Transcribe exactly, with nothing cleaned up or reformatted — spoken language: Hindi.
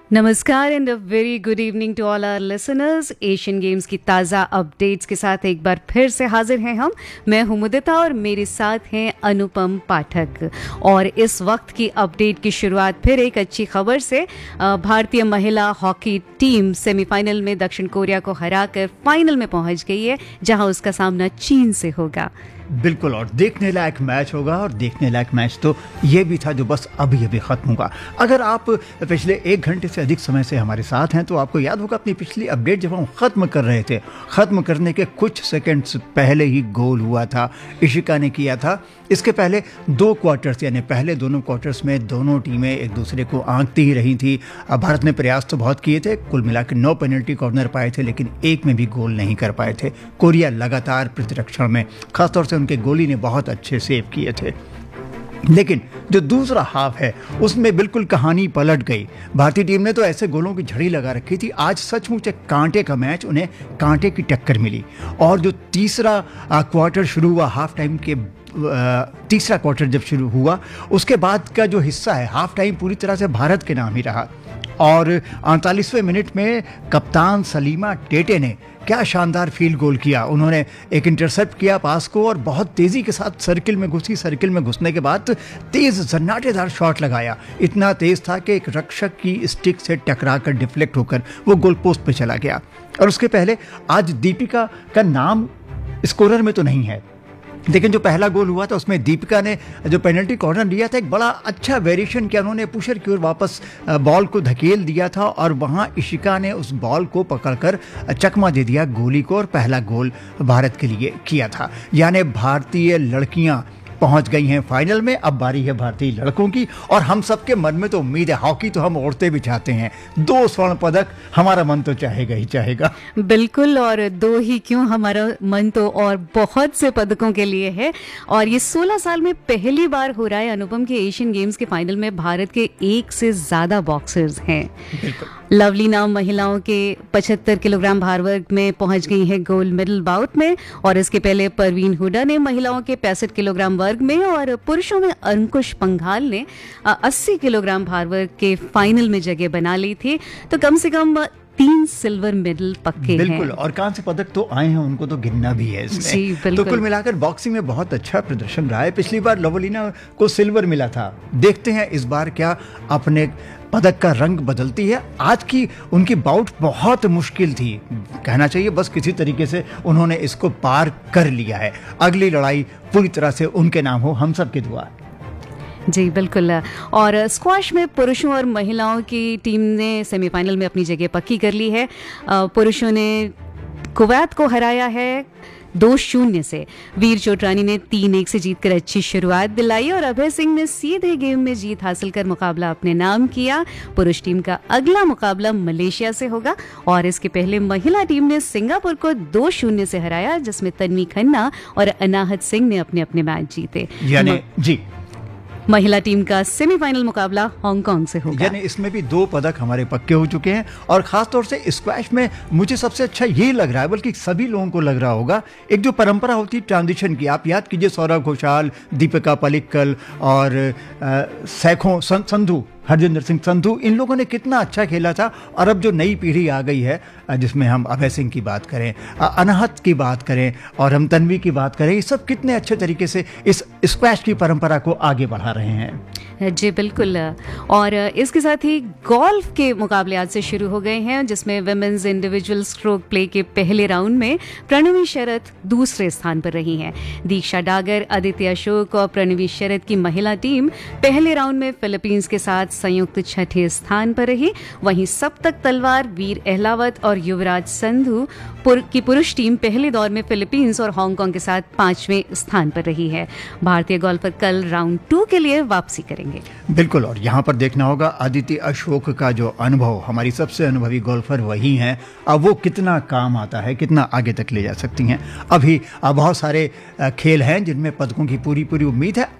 नमस्कार and a very good evening to all our listeners. Asian games की ताज़ा अपडेट्स के साथ एक बार फिर से हाजिर हैं हम। मैं हूं मुदिता और मेरे साथ हैं अनुपम पाठक। और इस वक्त की अपडेट की शुरुआत फिर एक अच्छी खबर से। भारतीय महिला हॉकी टीम सेमीफाइनल में दक्षिण कोरिया को हराकर फाइनल में पहुंच गई है, जहां उसका सामना चीन से होगा। बिल्कुल, और देखने लायक मैच होगा। और देखने लायक मैच तो ये भी था जो बस अभी अभी ख़त्म होगा। अगर आप पिछले एक घंटे से अधिक समय से हमारे साथ हैं तो आपको याद होगा अपनी पिछली अपडेट जब हम ख़त्म कर रहे थे, ख़त्म करने के कुछ सेकंड्स पहले ही गोल हुआ था, इशिका ने किया था। इसके पहले दो क्वार्टर्स यानी पहले दोनों क्वार्टर्स में दोनों टीमें एक दूसरे को आंकती ही रही थी। भारत ने प्रयास तो बहुत किए थे, कुल मिलाकर नौ पेनल्टी कॉर्नर पाए थे, लेकिन एक में भी गोल नहीं कर पाए थे। कोरिया लगातार प्रतिरक्षण में, खासतौर से उनके गोली ने बहुत अच्छे सेव किए थे। लेकिन जो दूसरा हाफ है उसमें बिल्कुल कहानी पलट गई। भारतीय टीम ने तो ऐसे गोलों की झड़ी लगा रखी थी। आज सचमुच एक कांटे का मैच, उन्हें कांटे की टक्कर मिली। और जो तीसरा क्वार्टर शुरू हुआ, हाफ टाइम के तीसरा क्वार्टर जब शुरू हुआ, उसके बाद का जो हिस्सा है हाफ टाइम पूरी तरह से भारत के नाम ही रहा। और अड़तालीसवें मिनट में कप्तान सलीमा टेटे ने क्या शानदार फील्ड गोल किया। उन्होंने एक इंटरसेप्ट किया पास को और बहुत तेज़ी के साथ सर्किल में घुसी। सर्किल में घुसने के बाद तेज़ जन्नाटेदार शॉट लगाया। इतना तेज़ था कि एक रक्षक की स्टिक से टकरा कर डिफ्लेक्ट होकर वो गोल पोस्ट पे चला गया। और उसके पहले आज दीपिका का नाम स्कोरर में तो नहीं है, लेकिन जो पहला गोल हुआ था उसमें दीपिका ने जो पेनल्टी कॉर्नर लिया था, एक बड़ा अच्छा वेरिएशन किया। उन्होंने पुशर की ओर वापस बॉल को धकेल दिया था और वहाँ इशिका ने उस बॉल को पकड़कर चकमा दे दिया गोली को और पहला गोल भारत के लिए किया था। यानी भारतीय लड़कियाँ पहुंच गई हैं फाइनल में। अब बारी है भारतीय लड़कों की, और हम सबके मन में तो उम्मीद है, हॉकी तो हम औरतें भी चाहते हैं, दो स्वर्ण पदक हमारा मन तो चाहेगा ही चाहेगा। बिल्कुल, और दो ही क्यों, हमारा मन तो और बहुत से पदकों के लिए है। और ये सोलह साल में पहली बार हो रहा है अनुपम के एशियन गेम्स के फाइनल में भारत के एक से ज्यादा बॉक्सर्स हैं। लवलीना महिलाओं के पचहत्तर किलोग्राम भार वर्ग में पहुंच गई है गोल्ड मेडल बाउट में। और इसके पहले परवीन हुडा ने महिलाओं के पैंसठ किलोग्राम वर्ग में, और पुरुषों में अंकुश पंघाल ने अस्सी किलोग्राम भार वर्ग के फाइनल में जगह बना ली थी। तो कम से कम तीन सिल्वर मेडल पक्के बिल्कुल, हैं। और कांस्य पदक तो आए हैं, उनको तो गिनना भी है इसमें। जी, बिल्कुल। तो कुल मिलाकर बॉक्सिंग में बहुत अच्छा प्रदर्शन रहा है। पिछली बार लवलीना को सिल्वर मिला था। देखते हैं इस बार क्या अपने पदक का रंग बदलती है। आज की उनकी बाउट बहुत मुश्किल थी, कहना चाहिए बस किसी तरीके से उन्होंने इसको पार कर लिया है। अगली लड़ाई पूरी तरह से उनके नाम हो, हम सब की दुआ। जी बिल्कुल। और स्क्वॉश में पुरुषों और महिलाओं की टीम ने सेमीफाइनल में अपनी जगह पक्की कर ली है। पुरुषों ने कुवैत को हराया है दो शून्य से। वीर चोटरानी ने तीन एक से जीतकर अच्छी शुरुआत दिलाई, और अभय सिंह ने सीधे गेम में जीत हासिल कर मुकाबला अपने नाम किया। पुरुष टीम का अगला मुकाबला मलेशिया से होगा, और इसके पहले महिला टीम ने सिंगापुर को दो शून्य से हराया, जिसमें तन्वी खन्ना और अनाहत सिंह ने अपने अपने मैच जीते। यानी जी महिला टीम का सेमीफाइनल मुकाबला हांगकांग से होगा। यानी इसमें भी दो पदक हमारे पक्के हो चुके हैं। और खासतौर से स्क्वैश में मुझे सबसे अच्छा ये लग रहा है, बल्कि सभी लोगों को लग रहा होगा, एक जो परंपरा होती है ट्रांजिशन की। आप याद कीजिए सौरभ घोषाल, दीपिका पल्लिकल और सैखों संधू, हरजिंदर सिंह संधू, इन लोगों ने कितना अच्छा खेला था। और अब जो नई पीढ़ी आ गई है, जिसमें हम अभय सिंह की बात करें, अनाहत की बात करें और हम तन्वी की बात करें, ये सब कितने अच्छे तरीके से इस स्क्वैश की परंपरा को आगे बढ़ा रहे हैं। जी बिल्कुल। और इसके साथ ही गोल्फ के मुकाबले आज से शुरू हो गए हैं, जिसमें विमेंस इंडिविजुअल स्ट्रोक प्ले के पहले राउंड में प्रणवी शरत दूसरे स्थान पर रही हैं। दीक्षा डागर, आदित्य अशोक और प्रणवी शरत की महिला टीम पहले राउंड में फिलीपींस के साथ संयुक्त छठे स्थान पर रही। वहीं सप्तक तलवार, वीर अहलावत और युवराज संधू पुर, की पुरुष टीम पहले दौर में फिलीपींस और हांगकांग के साथ पांचवें स्थान पर रही है। भारतीय गोल्फर कल राउंड टू के लिए वापसी करेंगे। बिल्कुल, और यहाँ पर देखना होगा आदित्य अशोक का जो अनुभव, हमारी सबसे अनुभवी गोल्फर वही हैं। अब वो कितना काम आता है, कितना आगे तक ले जा सकती हैं। अभी बहुत सारे खेल हैं जिनमें पदकों की पूरी पूरी उम्मीद है।